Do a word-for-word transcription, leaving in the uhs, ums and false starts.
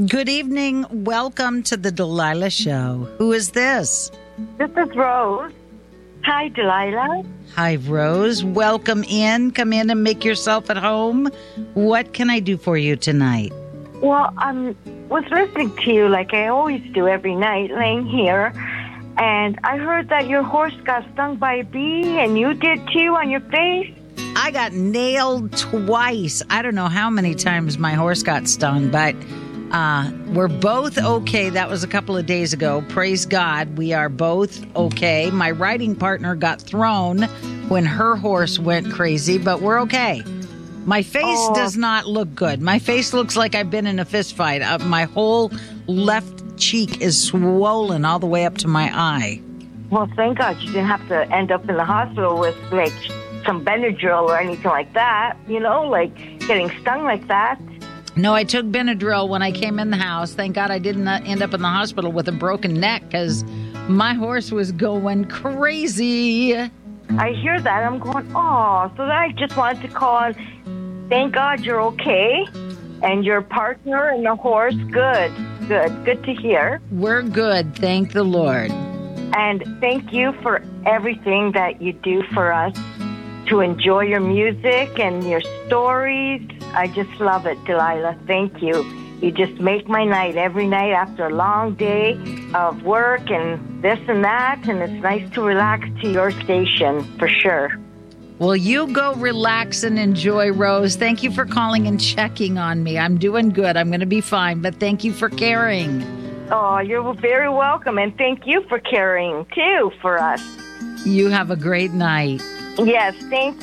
Good evening. Welcome to the Delilah Show. Who is this? This is Rose. Hi, Delilah. Hi, Rose. Welcome in. Come in and make yourself at home. What can I do for you tonight? Well, I um, was listening to you like I always do every night, laying here, and I heard that your horse got stung by a bee, and you did too on your face. I got nailed twice. I don't know how many times my horse got stung, but uh, we're both okay. That was a couple of days ago. Praise God, we are both okay. My riding partner got thrown when her horse went crazy, but we're okay. My face oh. does not look good. My face looks like I've been in a fist fight. Uh, my whole left cheek is swollen all the way up to my eye. Well, thank God you didn't have to end up in the hospital with, like, some Benadryl or anything like that, you know, like getting stung like that. No, I took Benadryl when I came in the house. Thank God I didn't end up in the hospital with a broken neck because my horse was going crazy. I hear that. I'm going, oh, so then I just wanted to call and thank God you're okay. And your partner and the horse, good, good, good to hear. We're good, thank the Lord. And thank you for everything that you do for us, to enjoy your music and your stories. I just love it, Delilah. Thank you. You just make my night every night after a long day of work and this and that, and it's nice to relax to your station, for sure. Well, you go relax and enjoy, Rose. Thank you for calling and checking on me. I'm doing good. I'm going to be fine, but thank you for caring. Oh, you're very welcome, and thank you for caring, too, for us. You have a great night. Yes, thank